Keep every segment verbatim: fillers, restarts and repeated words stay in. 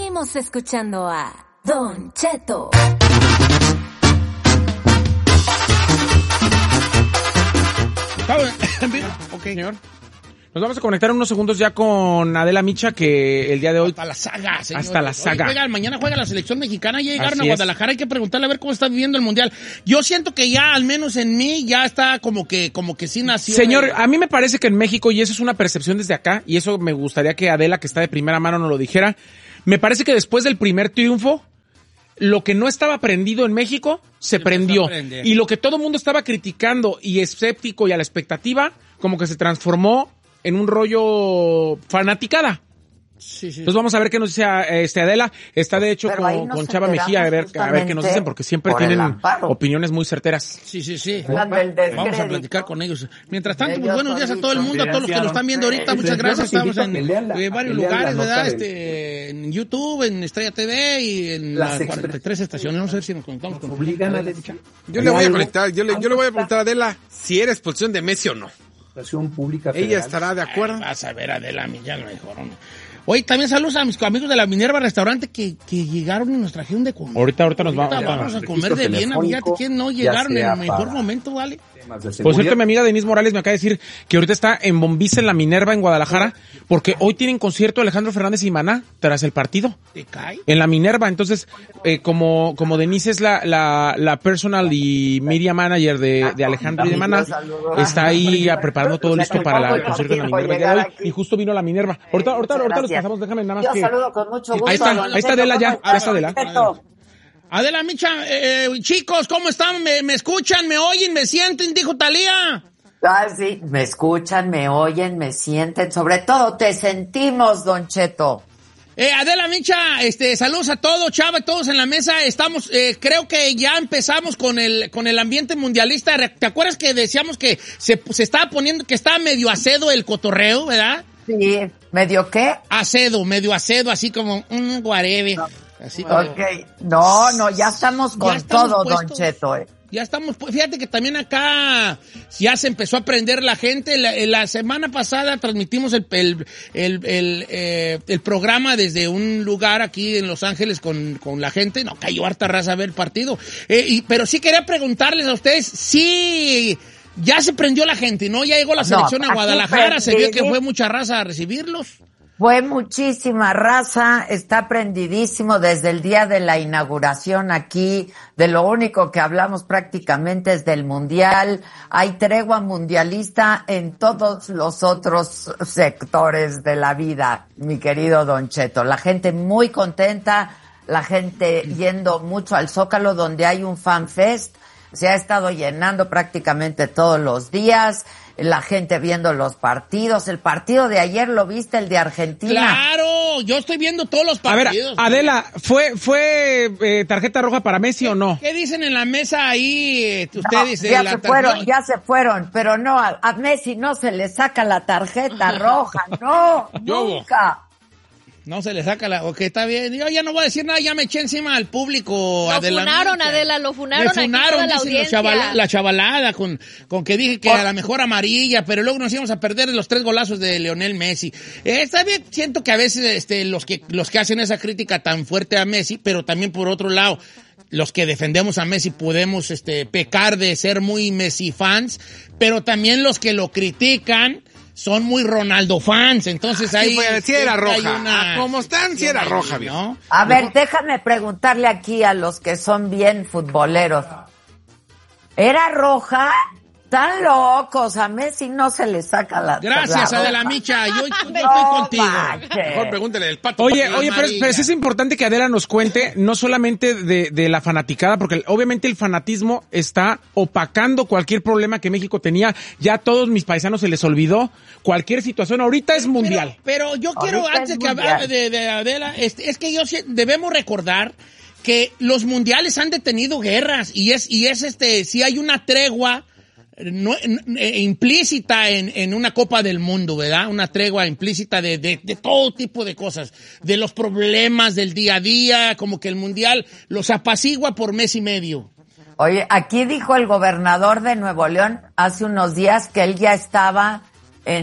Seguimos escuchando a Don Cheto. Ok, señor. Nos vamos a conectar en unos segundos ya con Adela Micha, que el día de hoy... Hasta la saga, señor. Hasta la saga. Oye, juega, mañana juega la selección mexicana, ya llegaron Así a Guadalajara, es. hay que preguntarle a ver cómo está viviendo el Mundial. Yo siento que ya, al menos en mí, ya está como que como que sí nació. Señor, el... a mí me parece que en México, y eso es una percepción desde acá, y eso me gustaría que Adela, que está de primera mano, nos lo dijera, me parece que después del primer triunfo, lo que no estaba prendido en México, se, se prendió. Y lo que todo el mundo estaba criticando y escéptico y a la expectativa, como que se transformó en un rollo fanaticada. Sí, sí. Entonces vamos a ver qué nos dice este Adela. Está de hecho con, con Chava Mejía, a ver, a ver qué nos dicen, porque siempre tienen opiniones muy certeras. Sí, sí, sí. Vamos a platicar con ellos. Mientras tanto, pues, buenos días a todo el mundo, a todos los que lo están viendo ahorita. Muchas gracias. Estamos en eh, varios lugares, ¿verdad? Este, en YouTube, en Estrella T V y en las cuarenta y tres estaciones. Vamos a ver si nos conectamos con Yo le voy a conectar, yo le, yo le voy a preguntar a Adela si era expulsión de Messi o no. Pública Ella estará de acuerdo. Ay, vas a ver, Adela, ya lo mejor. Oye, también saludos a mis amigos de la Minerva Restaurante que, que llegaron y nos trajeron de comer. Ahorita, ahorita nos vamos. Ahorita vamos a comer de bien, fíjate que no llegaron en el mejor para... momento, ¿vale? Por cierto, mi amiga Denise Morales me acaba de decir que ahorita está en Bombiza, en la Minerva, en Guadalajara, porque hoy tienen concierto Alejandro Fernández y Maná tras el partido. ¿Te cae? En la Minerva. Entonces, eh, como como Denise es la, la, la personal y media manager de, de Alejandro y de Maná, está ahí preparando todo listo para la, el concierto de la Minerva el día de hoy. Y justo vino la Minerva. Ahorita, ahorita, ahorita los pasamos, déjame nada más Yo que... saludo con mucho gusto. Ahí está, ahí está Adela ya, ya está Adela. Adela Micha, eh, chicos, ¿cómo están? ¿Me, ¿Me escuchan? ¿Me oyen? ¿Me sienten? Dijo Talía. Ah, sí, me escuchan, me oyen, me sienten. Sobre todo, te sentimos, Don Cheto. Eh, Adela Micha, este, saludos a todos, Chava, todos en la mesa. Estamos, eh, creo que ya empezamos con el, con el ambiente mundialista. ¿Te acuerdas que decíamos que se, se estaba poniendo, que estaba medio acedo el cotorreo, verdad? Sí, ¿medio qué? Acedo, medio acedo, así como un guarebe. No. Así como... Ok, no, no, ya estamos con ya estamos todo, puestos, Don Cheto. Eh. Ya estamos, fíjate que también acá ya se empezó a aprender la gente. La, la semana pasada transmitimos el, el, el, el, eh, el programa desde un lugar aquí en Los Ángeles con, con la gente. No, cayó harta raza a ver el partido. Eh, y, pero sí quería preguntarles a ustedes, sí... Ya se prendió la gente, ¿no? Ya llegó la selección no, a Guadalajara, se vio que fue mucha raza a recibirlos. Fue muchísima raza, está prendidísimo desde el día de la inauguración aquí. De lo único que hablamos prácticamente es del Mundial. Hay tregua mundialista en todos los otros sectores de la vida, mi querido Don Cheto. La gente muy contenta, la gente yendo mucho al Zócalo donde hay un fan fest. Se ha estado llenando prácticamente todos los días, la gente viendo los partidos. El partido de ayer, ¿lo viste? El de Argentina. ¡Claro! Yo estoy viendo todos los partidos. A ver, Adela, ¿fue fue eh, tarjeta roja para Messi o no? ¿Qué dicen en la mesa ahí ustedes? No, ya de se la fueron, tar- ya se fueron, pero no, a, a Messi no se le saca la tarjeta roja, no, nunca. No se le saca la... Ok, está bien. Yo ya no voy a decir nada, ya me eché encima al público. Lo Adela funaron, Micha. Adela, lo funaron. Me funaron, aquí toda la dicen los audiencia. chavala, la chavalada, con, con que dije que a la mejor amarilla, pero luego nos íbamos a perder los tres golazos de Lionel Messi. Eh, está bien, siento que a veces este, los que los que hacen esa crítica tan fuerte a Messi, pero también por otro lado, los que defendemos a Messi podemos este, pecar de ser muy Messi fans, pero también los que lo critican son muy Ronaldo fans, entonces ahí... Sí, pues, sí era roja. Una... Ah, como están, sí era roja, ¿no? A ver, déjame preguntarle aquí a los que son bien futboleros. ¿Era roja? Están locos, a Messi no se le saca la... Gracias, la Adela Micha, yo, yo no, estoy contigo. Manches. Mejor pregúntele del pato. Oye, pato oye, pero, pero sí es importante que Adela nos cuente, no solamente de, de la fanaticada, porque obviamente el fanatismo está opacando cualquier problema que México tenía. Ya a todos mis paisanos se les olvidó cualquier situación. Ahorita es mundial. Pero, pero yo quiero, Ahorita antes es que hablar de, de Adela, es, es que yo sé, debemos recordar que los mundiales han detenido guerras y es, y es este, si hay una tregua No, eh, implícita en, en una Copa del Mundo, ¿verdad? Una tregua implícita de, de, de todo tipo de cosas, de los problemas del día a día, como que el Mundial los apacigua por mes y medio. Oye, aquí dijo el gobernador de Nuevo León hace unos días que él ya estaba en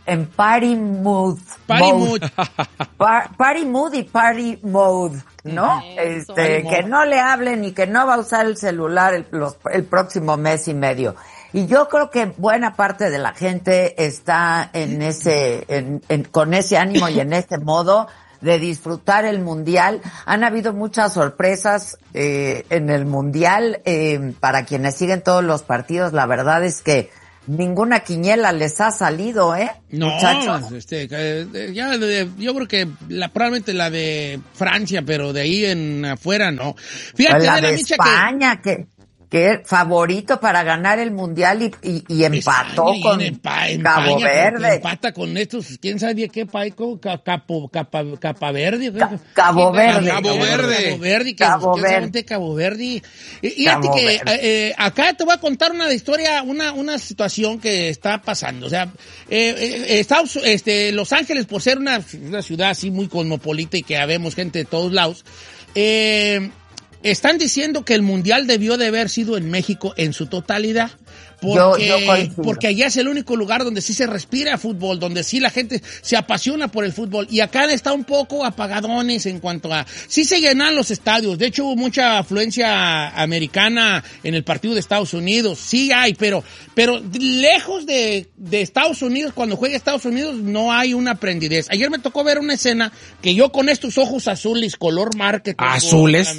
en party mood. Party mode. mood. Pa- party mood y party mode, ¿no? Eso. Este, Party que mode. no le hablen y que no va a usar el celular el, los- el próximo mes y medio. Y yo creo que buena parte de la gente está en ese, en, en- con ese ánimo y en ese modo de disfrutar el mundial. Han habido muchas sorpresas eh, en el mundial. Eh, para quienes siguen todos los partidos, la verdad es que ninguna quiniela les ha salido, ¿eh? No, muchachos. este, eh, ya de- yo creo que la, probablemente la de Francia, pero de ahí en afuera no. Fíjate, la de la de Micha, que España, que, que favorito para ganar el mundial y, y, y empató España, con y en Empa- en Cabo España, Verde. empata con estos, quién sabe qué paico, Ca- capo, capa, capa verde. Ca- Cabo Verde. Cabo Verde. Cabo Verde, que Cabo quién sabe Verde. dónde Cabo Verde. Y, y fíjate Cabo que Verde. eh, eh, acá te voy a contar una historia, una, una situación que está pasando. O sea, eh, eh, Estados, este, Los Ángeles, por ser una, una ciudad así muy cosmopolita y que habemos gente de todos lados, eh, están diciendo que el mundial debió de haber sido en México en su totalidad. Porque, Yo- yo coincido. porque allá es el único lugar donde sí se respira fútbol, donde sí la gente se apasiona por el fútbol. Y acá está un poco apagadones en cuanto a... Sí se llenan los estadios. De hecho, hubo mucha afluencia americana en el partido de Estados Unidos. Sí hay, pero, pero lejos de, de Estados Unidos, cuando juega Estados Unidos, no hay una prendidez. Ayer me tocó ver una escena que yo con estos ojos azules, color marketing... ¿Azules?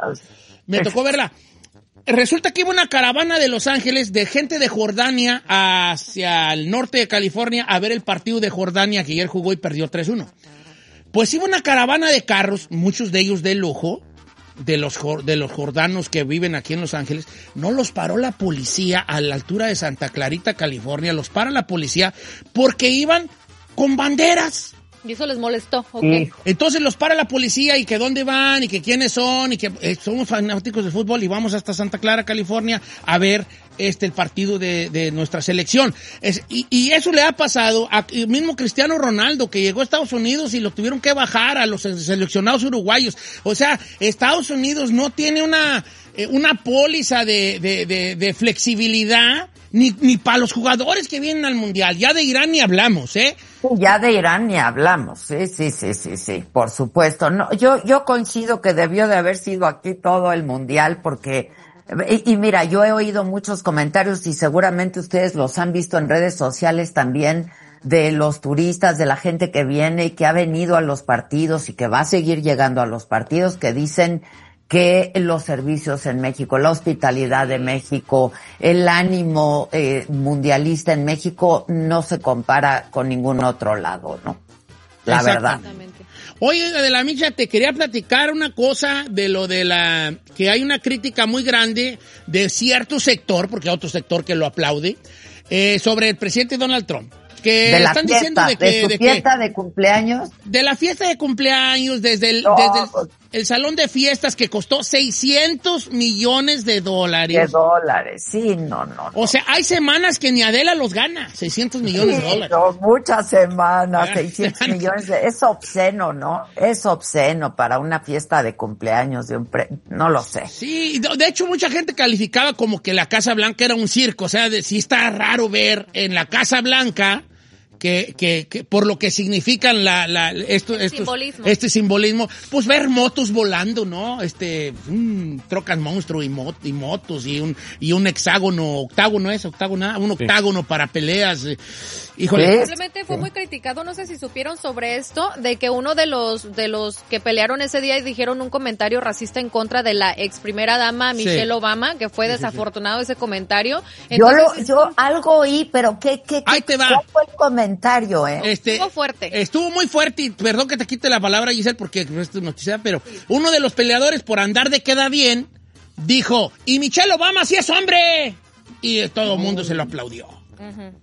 Me tocó verla. Resulta que iba una caravana de Los Ángeles de gente de Jordania hacia el norte de California a ver el partido de Jordania que ayer jugó y perdió tres uno. Pues iba una caravana de carros, muchos de ellos de lujo, de los, jor- de los jordanos que viven aquí en Los Ángeles. No los paró la policía a la altura de Santa Clarita, California. Los para la policía porque iban con banderas. Y eso les molestó, ¿ok? Sí. Entonces los para la policía y que dónde van y que quiénes son y que eh, somos fanáticos de fútbol y vamos hasta Santa Clara, California a ver este el partido de, de nuestra selección. Es, y, y eso le ha pasado a el mismo Cristiano Ronaldo, que llegó a Estados Unidos y lo tuvieron que bajar a los seleccionados uruguayos. O sea, Estados Unidos no tiene una, eh, una póliza de, de, de, de flexibilidad ni, ni para los jugadores que vienen al Mundial. Ya de Irán ni hablamos, ¿eh? Sí, ya de Irán ni hablamos, sí, sí, sí, sí, sí, por supuesto. No, yo, yo coincido que debió de haber sido aquí todo el mundial porque, y, y mira, yo he oído muchos comentarios y seguramente ustedes los han visto en redes sociales también de los turistas, de la gente que viene y que ha venido a los partidos y que va a seguir llegando a los partidos, que dicen que los servicios en México, la hospitalidad de México, el ánimo eh, mundialista en México no se compara con ningún otro lado, ¿no? La verdad. Exactamente. Oye, de la Micha, te quería platicar una cosa de lo de la... que hay una crítica muy grande de cierto sector, porque hay otro sector que lo aplaude, eh, sobre el presidente Donald Trump. Que De la están fiesta, diciendo de que... de su de que- fiesta de cumpleaños. de la fiesta de cumpleaños, desde el, No, desde el, pues- el salón de fiestas que costó seiscientos millones de dólares. De dólares, sí, no, no, no. O sea, hay semanas que ni Adela los gana, seiscientos millones de Sí, dólares. no, muchas semanas, Ah, seiscientos semanas. millones de... Es obsceno, ¿no? Es obsceno para una fiesta de cumpleaños de un pre... No lo sé. Sí, de de hecho mucha gente calificaba como que la Casa Blanca era un circo, o sea, de, sí está raro ver en la Casa Blanca que, que, que por lo que significan la, la, esto, estos- Simbolismo. este simbolismo, pues ver motos volando, ¿no? Este, un trocas monstruo y, mot, y motos y un, y un hexágono, octágono es, octágono, un octágono para peleas. eh. Híjole. Sí. Simplemente fue muy criticado, no sé si supieron sobre esto, de que uno de los de los que pelearon ese día y dijeron un comentario racista en contra de la ex primera dama Michelle Sí. Obama, que fue desafortunado ese comentario. Yo, lo, Entonces, yo algo oí, pero ¿qué, qué, Ahí qué te va. cuál fue el comentario, eh? Este, Estuvo fuerte. Estuvo muy fuerte y perdón que te quite la palabra, Giselle, porque es tu noticia, pero uno de los peleadores por andar de queda bien dijo, y Michelle Obama sí es hombre. Y eh, todo el mundo se lo aplaudió. Ujú.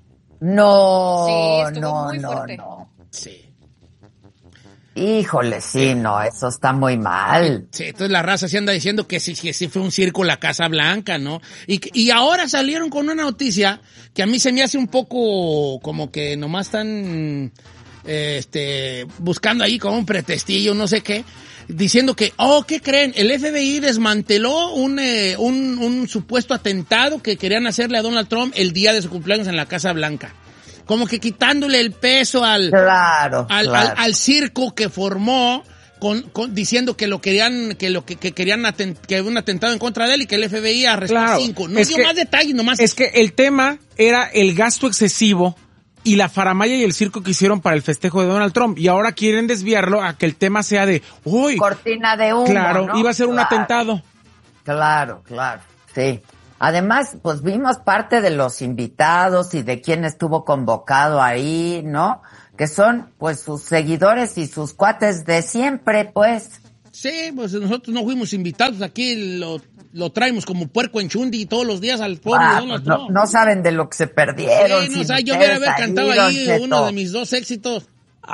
No, Sí, estuvo no, muy no, fuerte. no. Sí. Híjole, sí, no, eso está muy mal. Sí, entonces la raza se anda diciendo que sí, que sí fue un circo la Casa Blanca, ¿no? Y, que- y ahora salieron con una noticia que a mí se me hace un poco como que nomás están eh, este, buscando ahí como un pretextillo, no sé qué, diciendo que, oh, ¿qué creen? El F B I desmanteló un, eh, un, un supuesto atentado que querían hacerle a Donald Trump el día de su cumpleaños en la Casa Blanca. como que quitándole el peso al, claro, al, claro. al, al circo que formó. Con, con, diciendo que lo querían, que lo que, que querían atent, que un atentado en contra de él y que el F B I arrestó claro, a cinco. No es dio que, más detalles, nomás. Es que el tema era el gasto excesivo y la faramaya y el circo que hicieron para el festejo de Donald Trump. Y ahora quieren desviarlo a que el tema sea de, uy, cortina de humo, claro, ¿no? iba a ser un claro, atentado. Claro, claro, sí. Además, pues vimos parte de los invitados y de quién estuvo convocado ahí, ¿no? Que son, pues, sus seguidores y sus cuates de siempre, pues. Sí, pues nosotros no fuimos invitados, aquí lo, lo traemos como puerco en chundi todos los días al pobre Ah, Donald pues Trump. no, no saben de lo que se perdieron. Sí, no, o sin sea, yo hubiera ustedes haber cantado Don ahí Cheto. uno de mis dos éxitos.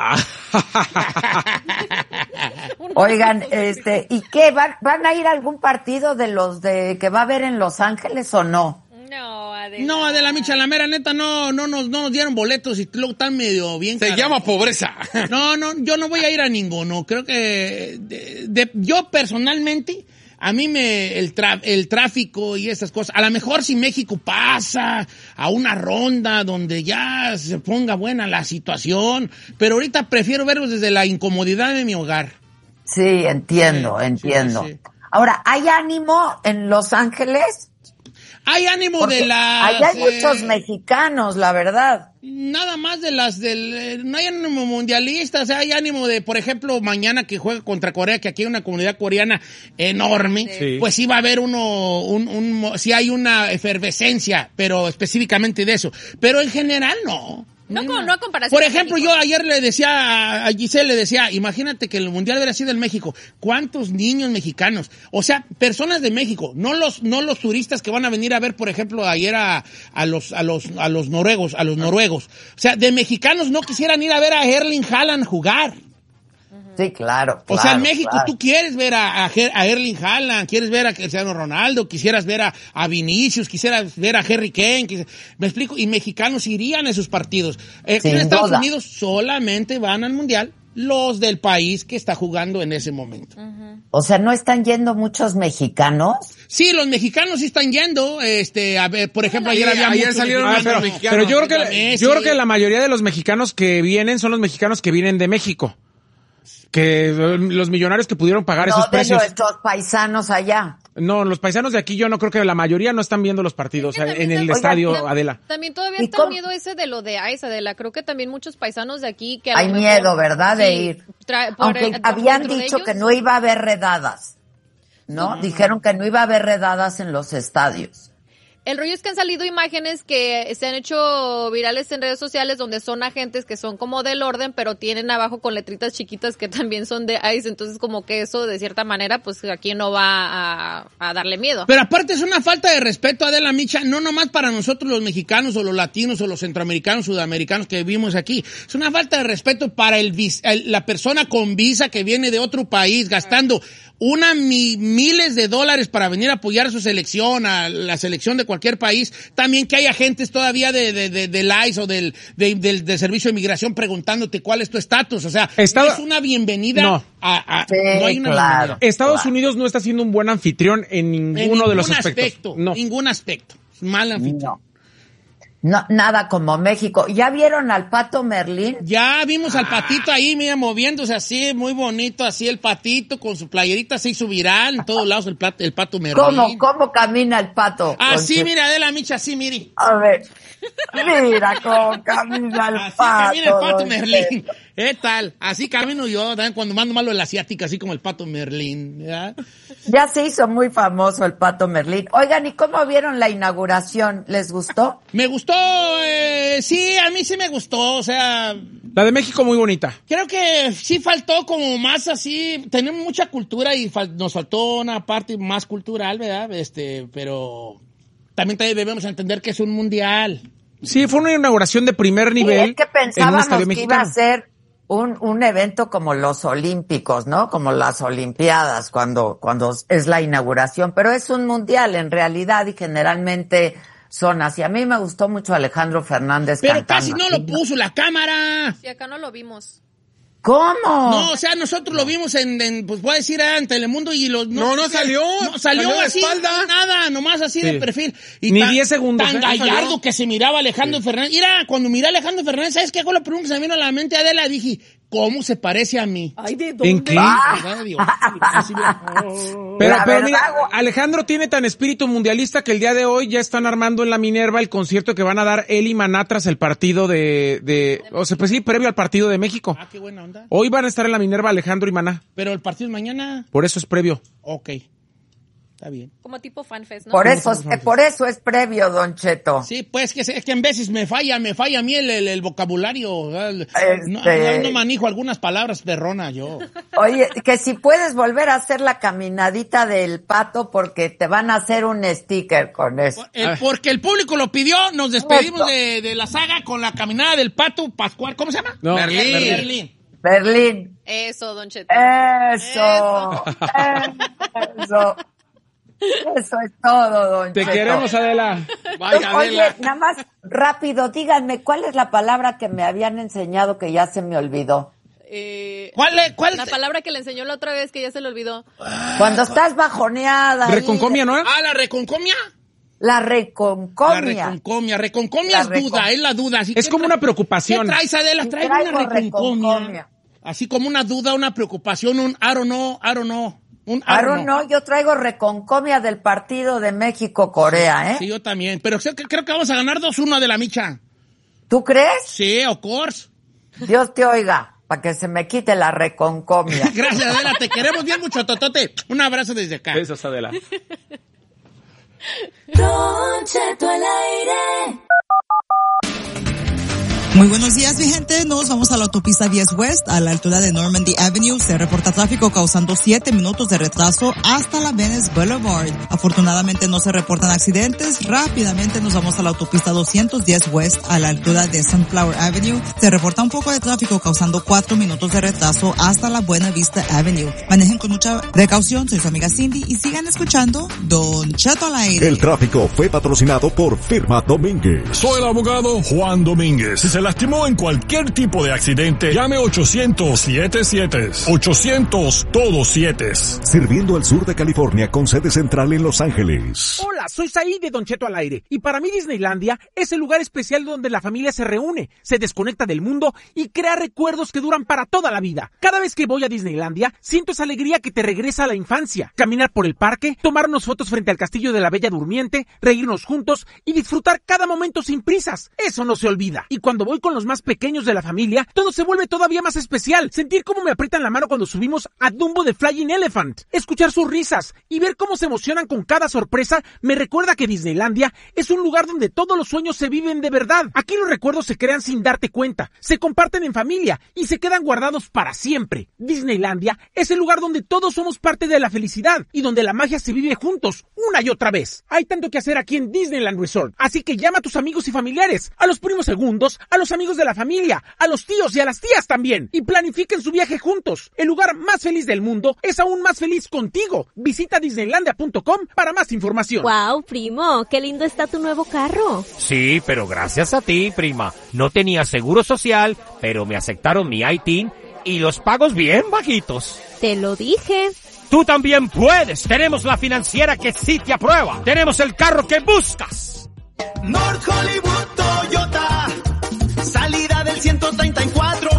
Oigan, este, ¿y qué? ¿Van, ¿Van a ir a algún partido de los de que va a haber en Los Ángeles o no? No, Adela. No, Adela Micha, la mera neta, no, no, nos, no nos dieron boletos y luego están medio bien. Se caros. llama pobreza. No, no, yo no voy a ir a ninguno. Creo que de, de, yo personalmente, a mí me el, tra, el tráfico y esas cosas, a lo mejor si México pasa a una ronda donde ya se ponga buena la situación, pero ahorita prefiero verlos desde la incomodidad de mi hogar. Sí, entiendo, Sí, entiendo. sí, sí. Ahora, ¿hay ánimo en Los Ángeles? Hay ánimo Porque de las... allá hay eh, muchos mexicanos, la verdad. Nada más de las del... eh, no hay ánimo mundialista, o sea, hay ánimo de, por ejemplo, mañana que juega contra Corea, que aquí hay una comunidad coreana enorme, Sí. pues sí va a haber uno, un, un, sí hay una efervescencia, pero específicamente de eso. Pero en general no. No, con- no a comparación Por de ejemplo, México. yo ayer le decía a Giselle, le decía, imagínate que el mundial hubiera sido en México. ¿Cuántos niños mexicanos? O sea, personas de México, no los, no los turistas que van a venir a ver, por ejemplo, ayer a, a los, a los, a los noruegos, a los noruegos. O sea, de mexicanos no quisieran ir a ver a Erling Haaland jugar. Sí, claro. O sea, en claro, México claro. tú quieres ver a, a, Ger- a Erling Haaland, quieres ver a Cristiano Ronaldo, quisieras ver a, a Vinicius, quisieras ver a Harry Kane, quis- me explico, y mexicanos irían a esos partidos. Eh, Sin en Estados duda. Unidos solamente van al Mundial los del país que está jugando en ese momento. O sea, ¿no están yendo muchos mexicanos? Sí, los mexicanos sí están yendo, este, a ver, por ejemplo, ayer Ayer- había ayer muchos salieron Ah, mexicanos. pero, mexicanos. pero yo creo que Messi. yo creo que la mayoría de los mexicanos que vienen son los mexicanos que vienen de México. Que eh, los millonarios que pudieron pagar No, esos de precios. nuestros paisanos allá. No, los paisanos de aquí yo no creo que la mayoría no están viendo los partidos Es que eh, en también el está- estadio, Oigan, Adela. También todavía ¿Y está cómo? el miedo ese de lo de ICE, Adela. Creo que también muchos paisanos de aquí que a Hay lo mejor- miedo, ¿verdad? De Sí, ir. tra- por- Aunque por habían dentro de dicho ellos. que no iba a haber redadas, ¿no? Dijeron que no iba a haber redadas en los estadios. El rollo es que han salido imágenes que se han hecho virales en redes sociales donde son agentes que son como del orden, pero tienen abajo con letritas chiquitas que también son de ICE. Entonces, como que eso, de cierta manera, pues aquí no va a, a darle miedo. Pero aparte es una falta de respeto, Adela Micha, no nomás para nosotros los mexicanos o los latinos o los centroamericanos, sudamericanos que vivimos aquí. Es una falta de respeto para el, vis- el- la persona con visa que viene de otro país gastando una mi, miles de dólares para venir a apoyar a su selección, a la selección de cualquier país. También que hay agentes todavía de, de, de, del ICE o del, de, del, del Servicio de Inmigración preguntándote cuál es tu estatus. O sea, Estado- no es una bienvenida No. a, a- Sí, no hay una claro. bienvenida. Estados Claro. Unidos no está siendo un buen anfitrión en ninguno En ningún de los aspectos. aspecto, No. ningún aspecto. Mal anfitrión. No. No, nada como México. ¿Ya vieron al Pato Merlín? Ya vimos al patito ahí, mira, moviéndose así, muy bonito, así el patito con su playerita, se hizo viral en todos lados el, plat- el pato Merlín. ¿Cómo, cómo camina el pato? Así, Conche- mira, Adela Micha, así, mire. A ver. Mira cómo camina el Así pato. camina el pato don Merlín. Cheto. ¿Qué tal? Así camino yo, también cuando mando malo el asiático, así como el pato Merlín. ¿Ya? Ya se hizo muy famoso el Pato Merlín. Oigan, ¿y cómo vieron la inauguración? ¿Les gustó? Me gustó, eh, sí, a mí sí me gustó, o sea, La de México muy bonita. creo que sí faltó como más así, tenemos mucha cultura y fal- nos faltó una parte más cultural, ¿verdad? Este, pero también debemos entender que es un mundial. Sí, fue una inauguración de primer Sí, nivel es que en un pensábamos estadio que iba a mexicano. ser un, un evento como los Olímpicos, ¿no? Como las Olimpiadas, cuando, cuando es la inauguración. Pero es un mundial en realidad y generalmente son así. A mí me gustó mucho Alejandro Fernández Pero cantando. casi no lo así, puso la cámara. Sí, acá no lo vimos. ¿Cómo? No, o sea, nosotros lo vimos en, en pues voy a decir, en Telemundo y los... No, no, salió. No, salió, salió de así, espalda. nada, nomás así Sí. de perfil. Y Ni tan- diez segundos, Tan ¿eh? gallardo Salió. que se miraba Alejandro sí. Fernández. Mira, cuando miré a Alejandro Fernández, ¿sabes qué fue lo primero que se me vino a la mente, Adela? Dije, ¿cómo se parece a mí? Ay, ¿de dónde? ¿En qué? ¿Verdad, Dios? Así de- Pero, La pero verdad, mira, güey. Alejandro tiene tan espíritu mundialista que el día de hoy ya están armando en la Minerva el concierto que van a dar él y Maná tras el partido de, de, o sea, pues sí, previo al partido de México. Ah, qué buena onda. Hoy van a estar en la Minerva Alejandro y Maná. Pero el partido es mañana. Por eso es previo. Ok. Está bien. Como tipo fanfest, ¿no? Por eso, eh, por eso es previo, Don Cheto. Sí, pues que, es que en veces me falla, me falla a mí el, el, el vocabulario. ¿Verdad? No, Este- no, no manejo algunas palabras perronas yo. Oye, que si puedes volver a hacer la caminadita del pato porque te van a hacer un sticker con eso. El- porque el público lo pidió, nos despedimos Eso. de, de la saga con la caminada del pato Pascual. ¿Cómo se llama? No, Berlín. Berlín. Berlín. Eso, Don Cheto. Eso. Eso. Eso es todo, Don Te Cheto. queremos, Adela. Vaya, Oye, Adela. nada más, rápido, díganme, ¿cuál es la palabra que me habían enseñado que ya se me olvidó? Eh, ¿Cuál es? ¿Cuál? la palabra que le enseñó la otra vez que ya se le olvidó. Cuando estás bajoneada. ahí, Reconcomia, ¿no? Ah, la reconcomia. La La reconcomia. reconcomia. Reconcomia La es recon- duda, es la duda. Así Es que como tra- una preocupación. ¿Qué traes, Adela? Trae Traigo una reconcomia. reconcomia. Así como una duda, una preocupación, un I don't know, I don't know. Un I Ahora don't know. no, yo traigo reconcomia del partido de México-Corea, ¿eh? Sí, yo también. Pero creo que, creo que vamos a ganar dos uno de la micha. ¿Tú crees? Sí, of course. Dios te oiga, para que se me quite la reconcomia. Gracias, Adela. Te queremos bien mucho, Totote. Un abrazo desde acá. Besos, Adela. Don Cheto al aire. Muy buenos días, mi gente. Nos vamos a la autopista diez West, a la altura de Normandy Avenue. Se reporta tráfico causando siete minutos de retraso hasta la Venice Boulevard. Afortunadamente no se reportan accidentes. Rápidamente nos vamos a la autopista doscientos diez West, a la altura de Sunflower Avenue. Se reporta un poco de tráfico causando cuatro minutos de retraso hasta la Buena Vista Avenue. Manejen con mucha precaución. Soy su amiga Cindy y sigan escuchando Don Cheto al aire. El tráfico fue patrocinado por Firma Domínguez. Soy el abogado Juan Domínguez. Si se lastimó en cualquier tipo de accidente, llame ochocientos siete siete. ochocientos todos siete. Sirviendo al sur de California con sede central en Los Ángeles. Hola, soy Said de Don Cheto al aire. Y para mí Disneylandia es el lugar especial donde la familia se reúne, se desconecta del mundo y crea recuerdos que duran para toda la vida. Cada vez que voy a Disneylandia, siento esa alegría que te regresa a la infancia. Caminar por el parque, tomarnos fotos frente al castillo de la Bella Durmiente, reírnos juntos y disfrutar cada momento sin prisas. Eso no se olvida. Y cuando voy con los más pequeños de la familia, todo se vuelve todavía más especial. Sentir cómo me aprietan la mano cuando subimos a Dumbo de Flying Elephant. Escuchar sus risas y ver cómo se emocionan con cada sorpresa me recuerda que Disneylandia es un lugar donde todos los sueños se viven de verdad. Aquí los recuerdos se crean sin darte cuenta, se comparten en familia y se quedan guardados para siempre. Disneylandia es el lugar donde todos somos parte de la felicidad y donde la magia se vive juntos una y otra vez. Hay tanto que hacer aquí en Disneyland Resort, así que llama a tus amigos y familiares, a los primos segundos, a los amigos de la familia, a los tíos y a las tías también, y planifiquen su viaje juntos. El lugar más feliz del mundo es aún más feliz contigo. Visita disneylandia punto com para más información. Wow, primo, qué lindo está tu nuevo carro. Sí, pero gracias a ti, prima. No tenía seguro social, pero me aceptaron mi I T I N y los pagos bien bajitos. Te lo dije. Tú también puedes. Tenemos la financiera que sí te aprueba. Tenemos el carro que buscas. North Hollywood Toyota, salida del ciento treinta y cuatro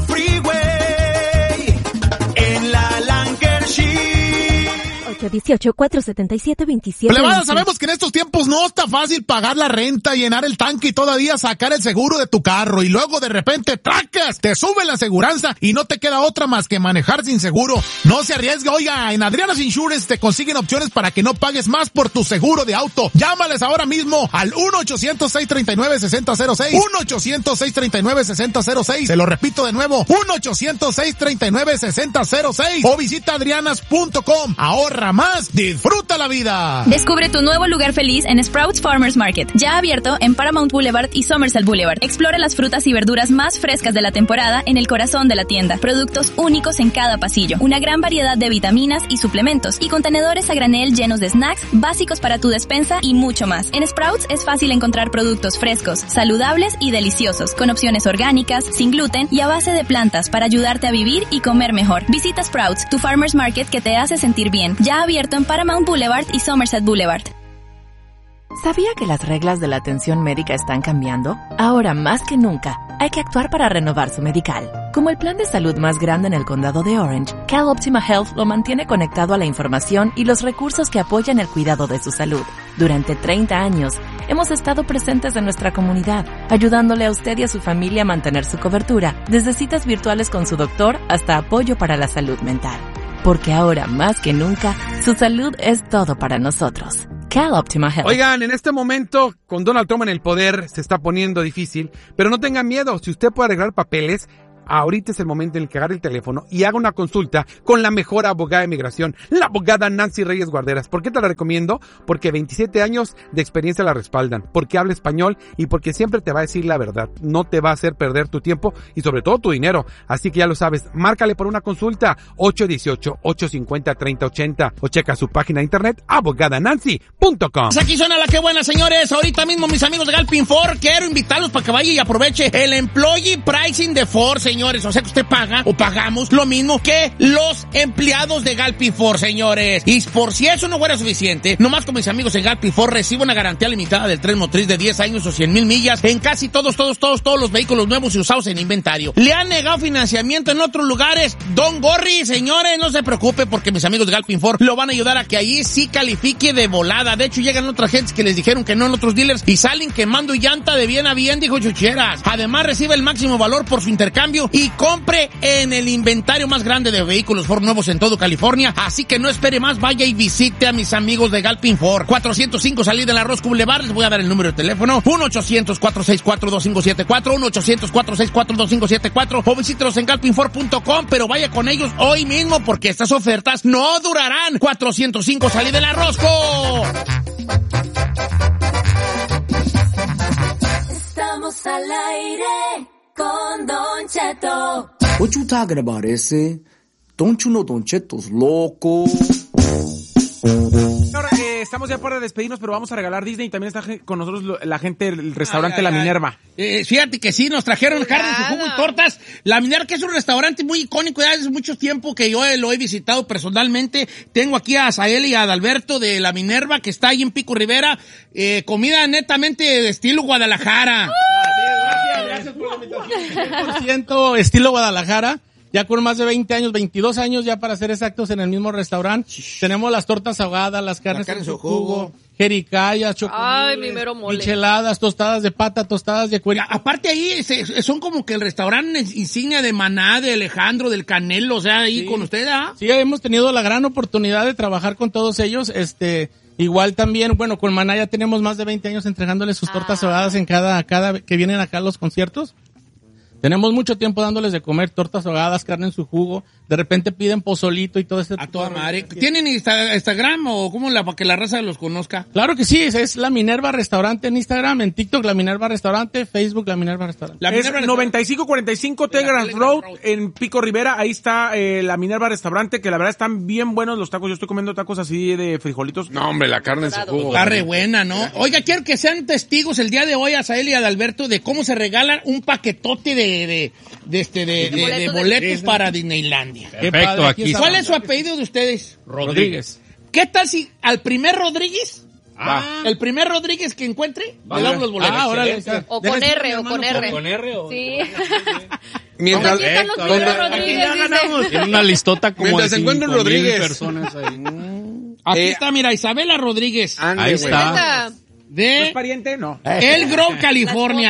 Freeway, en la Lancashire. ocho dieciocho, cuatrocientos setenta y siete, veintisiete. Plebada, sabemos que en estos tiempos no está fácil pagar la renta, llenar el tanque y todavía sacar el seguro de tu carro. Y luego de repente, ¡tracas! Te sube la aseguranza y no te queda otra más que manejar sin seguro. No se arriesgue, oiga, en Adriana's Insurance te consiguen opciones para que no pagues más por tu seguro de auto. Llámales ahora mismo al uno ochocientos, seiscientos treinta y nueve, sesenta cero seis. uno ochocientos, seiscientos treinta y nueve, sesenta cero seis. Se lo repito de nuevo, uno ochocientos, seiscientos treinta y nueve, sesenta cero seis. O visita adrianas punto com. Ahorra más, disfruta disfruta la vida. Descubre tu nuevo lugar feliz en Sprouts Farmers Market, ya abierto en Paramount Boulevard y Somerset Boulevard. Explora las frutas y verduras más frescas de la temporada en el corazón de la tienda. Productos únicos en cada pasillo, una gran variedad de vitaminas y suplementos y contenedores a granel llenos de snacks básicos para tu despensa y mucho más. En Sprouts es fácil encontrar productos frescos, saludables y deliciosos, con opciones orgánicas, sin gluten y a base de plantas para ayudarte a vivir y comer mejor. Visita Sprouts, tu Farmers Market que te hace sentir bien, ya abierto en Paramount Boulevard y Somerset Boulevard. ¿Sabía que las reglas de la atención médica están cambiando? Ahora más que nunca, hay que actuar para renovar su medical. Como el plan de salud más grande en el condado de Orange, CalOptima Health lo mantiene conectado a la información y los recursos que apoyan el cuidado de su salud. Durante treinta años, hemos estado presentes en nuestra comunidad, ayudándole a usted y a su familia a mantener su cobertura, desde citas virtuales con su doctor hasta apoyo para la salud mental. Porque ahora más que nunca, su salud es todo para nosotros. CalOptima Health. Oigan, en este momento, con Donald Trump en el poder, se está poniendo difícil, pero no tengan miedo, si usted puede arreglar papeles, ahorita es el momento en el que agarre el teléfono y haga una consulta con la mejor abogada de migración, la abogada Nancy Reyes Guarderas. ¿Por qué te la recomiendo? Porque veintisiete años de experiencia la respaldan, porque habla español y porque siempre te va a decir la verdad. No te va a hacer perder tu tiempo y sobre todo tu dinero. Así que ya lo sabes, márcale por una consulta ocho uno ocho, ocho cinco cero, tres cero ocho cero o checa su página de internet abogada nancy punto com. Aquí suena la que buena, señores. Ahorita mismo, mis amigos de Galpin Ford, quiero invitarlos para que vaya y aproveche el Employee Pricing de Ford, señores. O sea que usted paga o pagamos lo mismo que los empleados de Galpin Ford, señores. Y por si eso no fuera suficiente, nomás con mis amigos en Galpin Ford recibo una garantía limitada del tren motriz de diez años o cien mil millas en casi todos, todos, todos, todos los vehículos nuevos y usados en inventario. ¿Le han negado financiamiento en otros lugares? Don Gorri, señores, no se preocupe porque mis amigos de Galpin Ford lo van a ayudar a que allí sí califique de volada. De hecho, llegan otras gentes que les dijeron que no en otros dealers y salen quemando llanta de bien a bien, dijo Chucheras. Además, recibe el máximo valor por su intercambio y compre en el inventario más grande de vehículos Ford nuevos en todo California. Así que no espere más, vaya y visite a mis amigos de Galpin Ford. cuatrocientos cinco salida en la Roscoe Boulevard. Les voy a dar el número de teléfono. uno ochocientos, cuatro seis cuatro, dos cinco siete cuatro. uno ochocientos, cuatro seis cuatro, dos cinco siete cuatro. O visítelos en galpin ford punto com. Pero vaya con ellos hoy mismo porque estas ofertas no durarán. cuatrocientos cinco salida en la Roscoe. Estamos al aire con Don Cheto. What you talking about, ese? Don't you know Don Cheto's loco? Ahora, eh, estamos ya para despedirnos, pero vamos a regalar Disney y también está con nosotros lo, la gente del restaurante ay, ay, La Minerva. Eh, fíjate que sí, nos trajeron carne, su jugo y tortas. La Minerva, que es un restaurante muy icónico, ya hace mucho tiempo que yo lo he visitado personalmente. Tengo aquí a Azael y a Adalberto de La Minerva, que está ahí en Pico Rivera. Eh, comida netamente de estilo Guadalajara. Gracias, gracias por la invitación. cien por ciento estilo Guadalajara. Ya con más de veinte años, veintidós años ya para ser exactos en el mismo restaurante. Tenemos las tortas ahogadas, las carnes carne en su jugo, jericayas, Ay, mi mero mole. micheladas, tostadas de pata, tostadas de cuero. Aparte ahí se, son como que el restaurante insignia de Maná, de Alejandro, del Canelo, o sea, ahí sí. Con usted, ¿ah? Sí, hemos tenido la gran oportunidad de trabajar con todos ellos, este... Igual también, bueno, con Maná ya tenemos más de veinte años entregándoles sus tortas ah. ahogadas en cada, cada que vienen acá a los conciertos. Tenemos mucho tiempo dándoles de comer tortas ahogadas, carne en su jugo. De repente piden pozolito y todo este a toda madre. ¿Tienen Instagram o cómo la para que la raza los conozca? Claro que sí, es, es La Minerva Restaurante en Instagram, en TikTok La Minerva Restaurante, Facebook La Minerva Restaurante. La Minerva es noventa y cinco cuarenta y cinco Telegraph Road, Road en Pico Rivera. Ahí está eh, La Minerva Restaurante, que la verdad están bien buenos los tacos. Yo estoy comiendo tacos así de frijolitos. No, hombre, la carne en su jugo. Está re buena, ¿no? Oiga, quiero que sean testigos el día de hoy, Azael y Adalberto, de cómo se regalan un paquetote de, de, de este, de, de, de, de boletos para Disneylandia. Perfecto, aquí ¿Y cuál es su apellido de ustedes? Rodríguez. ¿Qué tal si al primer Rodríguez? Ah. El primer Rodríguez que encuentre, vale. Le damos los boletos. Ah, órale. O con R, o con R. Con R o... Sí. Mientras, aquí están los primeros Rodríguez, dice. En una listota como mientras de se encuentran Rodríguez. Personas ahí. Aquí eh, está, mira, Isabela Rodríguez. Ahí está. ¿No es pariente? No. El Grove, California.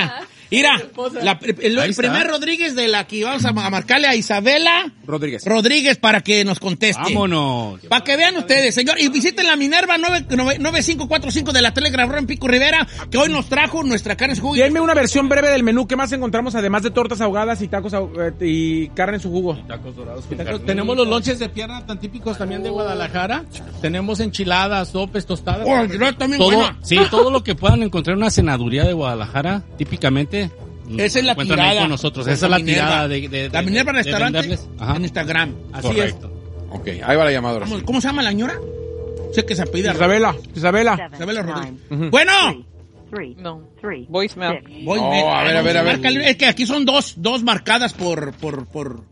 Mira, la, el, el primer Rodríguez de la que vamos a marcarle a Isabela Rodríguez. Rodríguez para que nos conteste. Vámonos. Para que vean ustedes, señor. Y visiten la Minerva nueve cinco cuatro cinco de la Telegraph en Pico Rivera, que hoy nos trajo nuestra carne en su jugo. Denme una versión breve del menú. ¿Qué más encontramos además de tortas ahogadas y tacos ahogados, y carne en su jugo? Y tacos dorados. Y tacos, tenemos los lonches de pierna tan típicos también de Guadalajara. Tenemos enchiladas, sopes, tostadas. Oh, también todo, buena. sí, todo lo que puedan encontrar en una cenaduría de Guadalajara, típicamente. Esa es la tirada tirada con nosotros. Esa es la Minerva. tirada de, de, de la Minerva de Restaurante en Instagram. Así Correcto. es. Ok, ahí va la llamada. ¿Cómo, ¿Cómo se llama la señora? Sé que se apellida Isabela. Isabela. Isabela Rodríguez. Uh-huh. Bueno. No. Voicemail. Voicemail. Oh, a ver, a ver, a ver. Es que aquí son dos, dos marcadas por, por, por.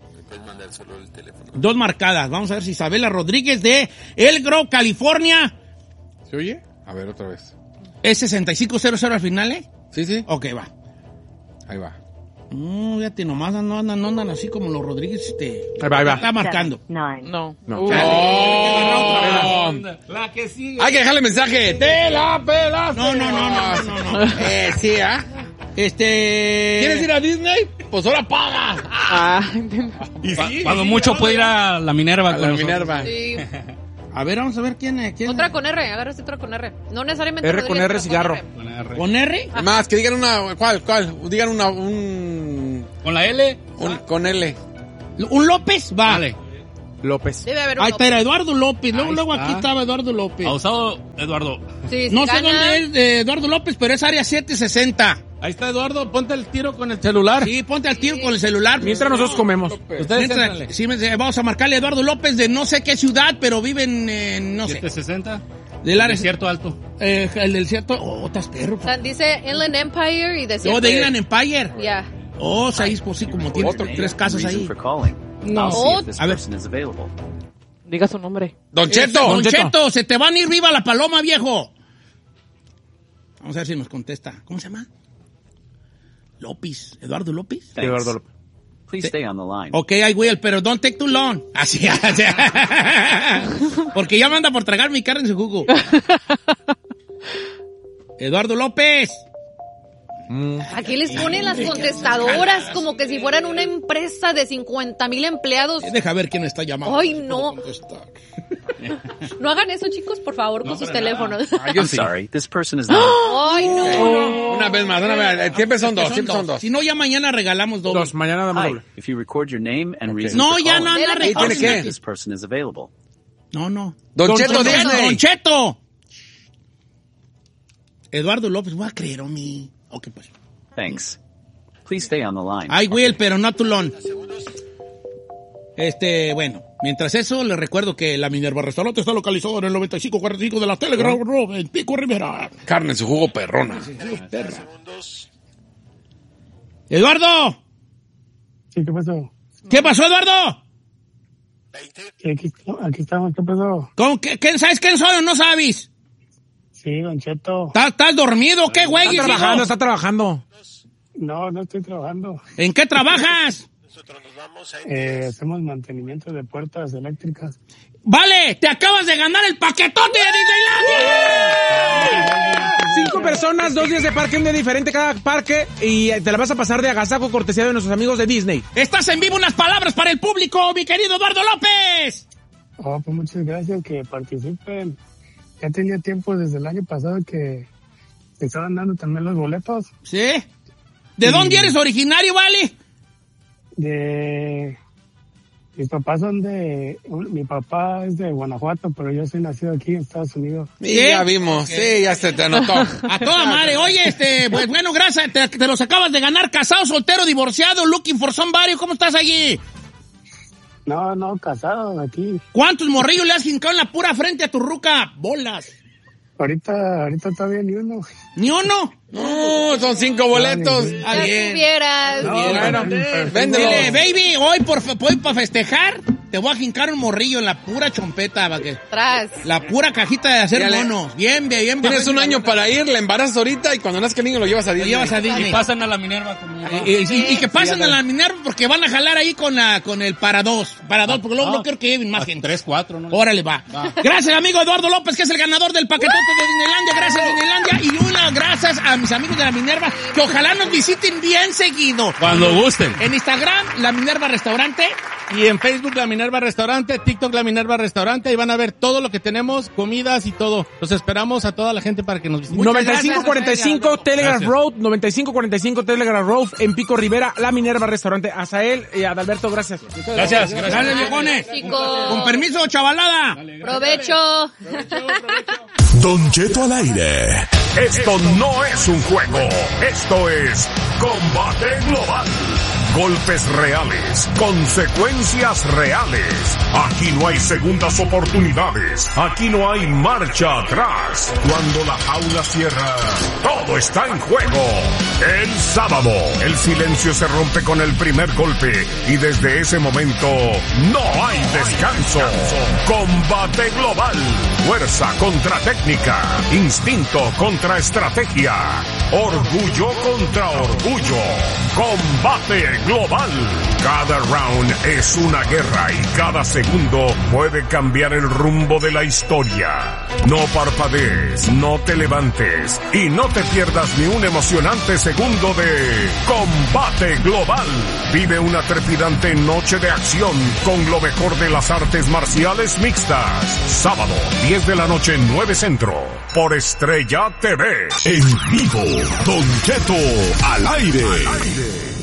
Dos marcadas. Vamos a ver si Isabela Rodríguez de El Grove, California. ¿Se oye? A ver, otra vez. ¿Es sesenta y cinco cero cero al final, eh? Sí, sí. Ok, va. Ahí va. No, fíjate, nomás no andan, no andan así como los Rodríguez. Este, ahí va, ahí va. Está marcando. No. No. no. Oh. La que sigue. Hay que dejarle mensaje. ¡Te la pelas! No, no, no, no, no, no. eh, sí, ¿ah? ¿eh? Este... ¿Quieres ir a Disney? Pues ahora paga. Ah. ¿Y sí? Cuando sí, mucho puede ir a la Minerva. A la Minerva. Sí. A ver, vamos a ver quién es. ¿Quién? Otra con R, agárrate otra con R. No necesariamente R con R, cigarro. Con R. ¿Con R? Más, que digan una... ¿Cuál? ¿Cuál? Digan una... Un... ¿Con la L? Un, con L. ¿Un López? Vale. López. Debe haber un Ahí López. está Eduardo López. Luego, Ahí luego está. aquí estaba Eduardo López. Pausado, Eduardo. Sí, sí, no sé gana. dónde es eh, Eduardo López, pero es área siete sesenta. Ahí está Eduardo, ponte el tiro con el celular. Sí, ponte al tiro con el celular. Mientras nosotros comemos. Ustedes Mientras, sí, vamos a marcarle a Eduardo López de no sé qué ciudad, pero vive en, en no sé. siete sesenta. Del área. Desierto Alto. Eh, el desierto. Oh, estás perro. O sea, dice Inland Empire y desierto. Oh, de Inland Empire. Ya. Yeah. Oh, o sea, ahí pues sí, como tiene tres casas ahí. No. A ver. Diga su nombre. Don Cheto. Don Cheto. Cheto, se te van a ir viva la paloma, viejo. Vamos a ver si nos contesta. ¿Cómo se llama? López. ¿Eduardo López? Sí, Eduardo López. Please stay on the line. Ok, I will, pero don't take too long. Así, así. Porque ya manda por tragar mi carne en su jugo. Eduardo López. Aquí les ponen las contestadoras como que si fueran una empresa de cincuenta mil empleados. Deja ver quién está llamando. Ay, no. No hagan eso, chicos, por favor, con no, sus teléfonos. Ah, I'm sorry, this person is not. Ay, no. Okay. Una vez más, una vez. Siempre son dos, siempre son dos. Si no, ya mañana regalamos doble. Dos, mañana damos doble. If you record your name and okay. reason No, for ya calling, no anda ¿Tiene qué? This person is available. No, no. Don, Don Cheto, Cheto, Disney. Don Cheto. Eduardo López, voy a creer a mí. Ok, pues. Thanks. Please stay on the line. I will, pero not too long. Este, bueno, mientras eso, les recuerdo que la Minerva Restaurante está localizado en el noventa y cinco cuarenta y cinco de la Telegraph Road en Pico Rivera. Carne en su jugo perrona. ¡Eduardo! Sí, ¿qué pasó? ¿Qué pasó, Eduardo? Sí, aquí, aquí estamos, ¿qué pasó? ¿Cómo, qué, qué, ¿Sabes quién soy o no sabes? Sí, Don Cheto. ¿Estás, estás dormido o qué, güey? Está trabajando, hijo? está trabajando. No, no estoy trabajando. ¿En qué trabajas? Eh, hacemos mantenimiento de puertas eléctricas. ¡Vale! ¡Te acabas de ganar el paquetote de Disneylandia! Cinco personas, dos días de parque, un día diferente cada parque y te la vas a pasar de agasajo cortesía de nuestros amigos de Disney. Estás en vivo, unas palabras para el público, mi querido Eduardo López. Oh, pues muchas gracias que participen. Ya tenía tiempo desde el año pasado que te estaban dando también los boletos. ¿Sí? ¿De y... dónde eres originario, vale? De... Mis papás son de... Mi papá es de Guanajuato, pero yo soy nacido aquí en Estados Unidos. Sí, ya vimos. Okay. Sí, ya se te anotó. A toda madre. Oye, este... Pues bueno, gracias. Te, te los acabas de ganar. Casado, soltero, divorciado, looking for somebody. ¿Cómo estás allí? No, no, casado aquí. ¿Cuántos morrillos le has hincado en la pura frente a tu ruca? Bolas. Ahorita, ahorita todavía ni uno. ¿Ni uno? No, son cinco boletos. No, ah, bien. Tuvieras. No, bueno, véndelo. Dile, baby, hoy por hoy para festejar, te voy a jincar un morrillo en la pura chompeta, va que. Tras. La pura cajita de hacer Dale. monos. Bien, bien, bien. Tienes un año para ir, la embarazas ahorita y cuando nazca el niño lo llevas a Disney. Lo llevas a Disney. Y pasan a la Minerva conmigo. Y, y- y que pasen a la Minerva porque van a jalar ahí con la con el para dos. Para dos, porque luego Ah. no quiero que lleven más gente. Tres, cuatro, ¿no? Órale, va. Gracias, amigo Eduardo López, que es el ganador del paquetote de Disneylandia. Gracias, Disneylandia. Y una gracias a mis amigos de la Minerva, que ojalá nos visiten bien seguido. Cuando gusten. En Instagram, la Minerva Restaurante. Y en Facebook, La Minerva Restaurante, TikTok, La Minerva Restaurante, y van a ver todo lo que tenemos, comidas y todo. Los esperamos a toda la gente para que nos visiten. noventa y cinco cuarenta y cinco Telegraph Gracias. Road, noventa y cinco cuarenta y cinco Telegraph Road, en Pico Rivera, La Minerva Restaurante. Azael y Adalberto, gracias. Gracias, Gracias, viejones. Chicos. Con permiso, chavalada. Provecho. Don Cheto al aire. Esto no es un juego, esto es combate global. Golpes reales, consecuencias reales. Aquí no hay segundas oportunidades, aquí no hay marcha atrás. Cuando la jaula cierra, todo está en juego. El sábado, el silencio se rompe con el primer golpe y desde ese momento no hay descanso. Combate global, fuerza contra técnica, instinto contra estrategia, orgullo contra orgullo. Combate global. Cada round es una guerra y cada segundo puede cambiar el rumbo de la historia. No parpadees, no te levantes y no te pierdas ni un emocionante segundo de Combate Global. Vive una trepidante noche de acción con lo mejor de las artes marciales mixtas. Sábado, diez de la noche, nueve Centro, por Estrella T V. En vivo, Don Cheto al aire.